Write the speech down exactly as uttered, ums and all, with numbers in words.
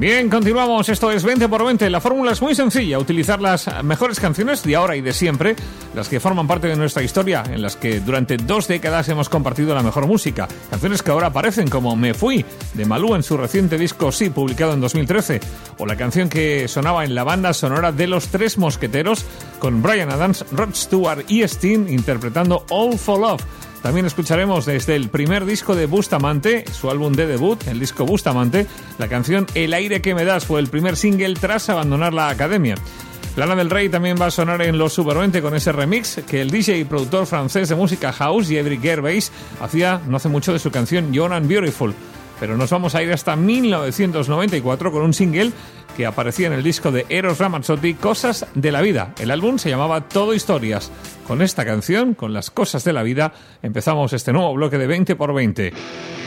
Bien, continuamos. Esto es veinte por veinte. La fórmula es muy sencilla. Utilizar las mejores canciones de ahora y de siempre, las que forman parte de nuestra historia, en las que durante dos décadas hemos compartido la mejor música. Canciones que ahora aparecen como Me Fui, de Malú en su reciente disco Sí, publicado en dos mil trece. O la canción que sonaba en la banda sonora de Los Tres Mosqueteros, con Bryan Adams, Rod Stewart y Sting interpretando All for Love. También escucharemos desde el primer disco de Bustamante, su álbum de debut, el disco Bustamante, la canción El aire que me das fue el primer single tras abandonar la academia. Lana del Rey también va a sonar en Los Super veinte con ese remix que el D J y productor francés de música house, Cedric Gervais, hacía no hace mucho de su canción Young and Beautiful. Pero nos vamos a ir hasta mil novecientos noventa y cuatro con un single que aparecía en el disco de Eros Ramazzotti, Cosas de la Vida. El álbum se llamaba Todo Historias. Con esta canción, con las cosas de la vida, empezamos este nuevo bloque de veinte por veinte.